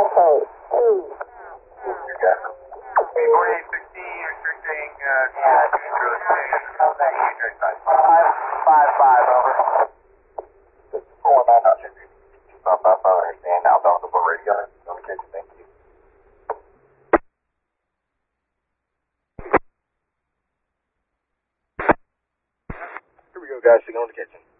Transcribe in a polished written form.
Here we go, guys. Signal in the kitchen.